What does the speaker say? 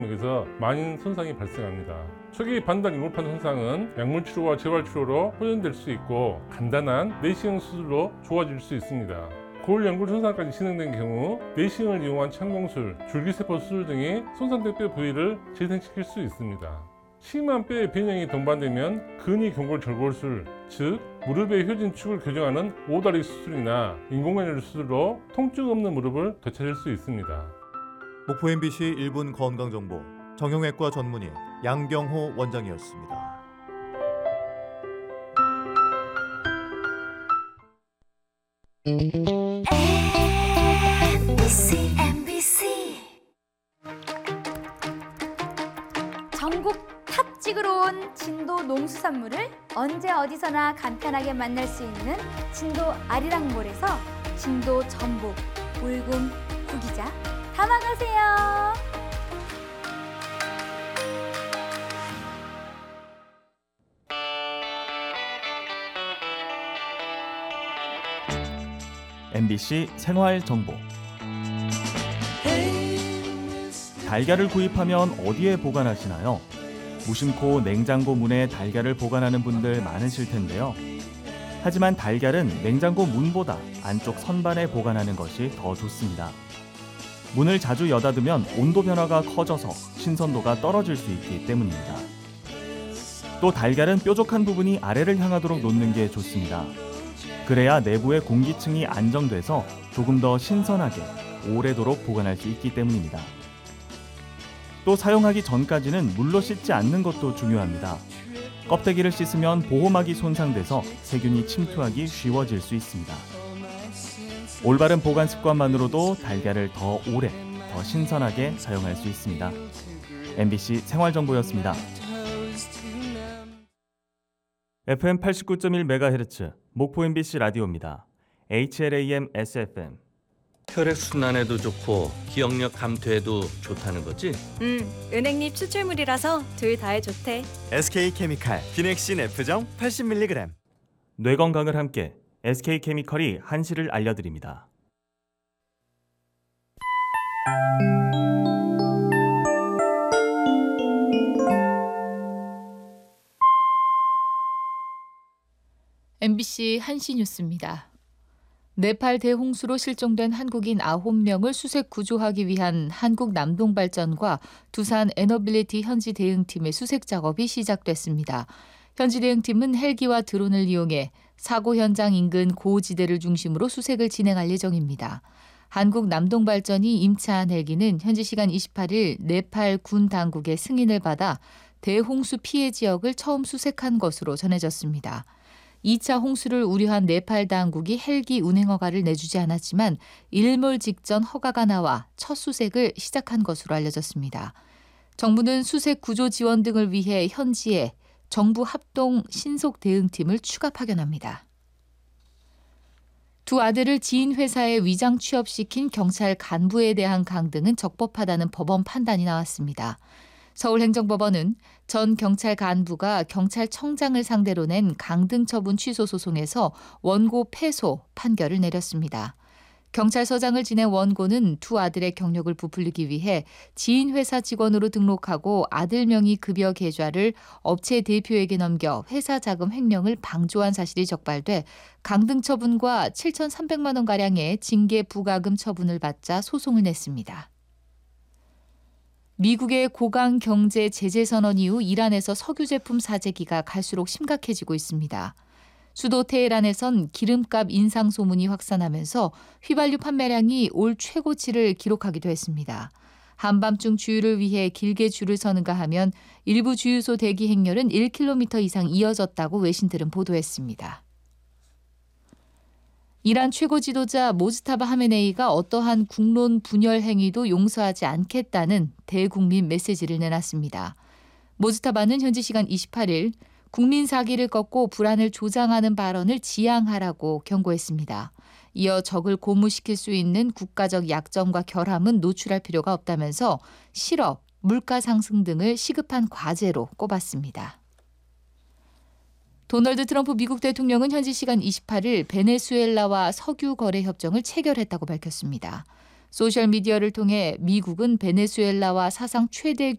에서 많은 손상이 발생합니다. 초기 반달 인골판 손상은 약물 치료와 재활 치료로 호전될 수 있고 간단한 내시경 수술로 좋아질 수 있습니다. 고울 연골 손상까지 진행된 경우 내시경을 이용한 창공술, 줄기세포 수술 등이 손상된 뼈 부위를 재생시킬 수 있습니다. 심한 뼈의 변형이 동반되면 근위 경골 절골술, 즉 무릎의 효진축을 교정하는 오다리 수술이나 인공관절 수술로 통증 없는 무릎을 되찾을 수 있습니다. 목포 MBC 1분 건강정보 정형외과 전문의 양경호 원장이었습니다. 전국 탑 찍으러 온 진도 농수산물을 언제 어디서나 간편하게 만날 수 있는 진도 아리랑몰에서 진도 전복, 울금, 구기자 담아가세요. MBC 생활정보. 달걀을 구입하면 어디에 보관하시나요? 무심코 냉장고 문에 달걀을 보관하는 분들 많으실 텐데요. 하지만 달걀은 냉장고 문보다 안쪽 선반에 보관하는 것이 더 좋습니다. 문을 자주 여닫으면 온도 변화가 커져서 신선도가 떨어질 수 있기 때문입니다. 또 달걀은 뾰족한 부분이 아래를 향하도록 놓는 게 좋습니다. 그래야 내부의 공기층이 안정돼서 조금 더 신선하게 오래도록 보관할 수 있기 때문입니다. 또 사용하기 전까지는 물로 씻지 않는 것도 중요합니다. 껍데기를 씻으면 보호막이 손상돼서 세균이 침투하기 쉬워질 수 있습니다. 올바른 보관 습관만으로도 달걀을 더 오래, 더 신선하게 사용할 수 있습니다. MBC 생활정보였습니다. FM 89.1MHz 목포 MBC 라디오입니다. HLAM SFM. 혈액순환에도 좋고 기억력 감퇴에도 좋다는 거지? 은행잎 추출물이라서 둘 다에 좋대. SK케미칼 비넥신 F정 80mg. 뇌 건강을 함께 SK케미칼이 한시를 알려드립니다. MBC 한시 뉴스입니다. 네팔 대홍수로 실종된 한국인 9명을 수색 구조하기 위한 한국 남동발전과 두산 에너빌리티 현지 대응팀의 수색 작업이 시작됐습니다. 현지 대응팀은 헬기와 드론을 이용해 사고 현장 인근 고지대를 중심으로 수색을 진행할 예정입니다. 한국 남동발전이 임차한 헬기는 현지 시간 28일 네팔 군 당국의 승인을 받아 대홍수 피해 지역을 처음 수색한 것으로 전해졌습니다. 2차 홍수를 우려한 네팔 당국이 헬기 운행 허가를 내주지 않았지만 일몰 직전 허가가 나와 첫 수색을 시작한 것으로 알려졌습니다. 정부는 수색 구조 지원 등을 위해 현지에 정부 합동 신속 대응팀을 추가 파견합니다. 두 아들을 지인 회사에 위장 취업시킨 경찰 간부에 대한 강등은 적법하다는 법원 판단이 나왔습니다. 서울행정법원은 전 경찰 간부가 경찰청장을 상대로 낸 강등 처분 취소 소송에서 원고 패소 판결을 내렸습니다. 경찰서장을 지낸 원고는 두 아들의 경력을 부풀리기 위해 지인 회사 직원으로 등록하고 아들 명의 급여 계좌를 업체 대표에게 넘겨 회사 자금 횡령을 방조한 사실이 적발돼 강등 처분과 7,300만 원가량의 징계 부과금 처분을 받자 소송을 냈습니다. 미국의 고강 경제 제재 선언 이후 이란에서 석유 제품 사재기가 갈수록 심각해지고 있습니다. 수도 테헤란에선 기름값 인상 소문이 확산하면서 휘발유 판매량이 올 최고치를 기록하기도 했습니다. 한밤중 주유를 위해 길게 줄을 서는가 하면 일부 주유소 대기 행렬은 1km 이상 이어졌다고 외신들은 보도했습니다. 이란 최고 지도자 모즈타바 하메네이가 어떠한 국론 분열 행위도 용서하지 않겠다는 대국민 메시지를 내놨습니다. 모즈타바는 현지 시간 28일 국민 사기를 꺾고 불안을 조장하는 발언을 지양하라고 경고했습니다. 이어 적을 고무시킬 수 있는 국가적 약점과 결함은 노출할 필요가 없다면서 실업, 물가 상승 등을 시급한 과제로 꼽았습니다. 도널드 트럼프 미국 대통령은 현지 시간 28일 베네수엘라와 석유 거래 협정을 체결했다고 밝혔습니다. 소셜미디어를 통해 미국은 베네수엘라와 사상 최대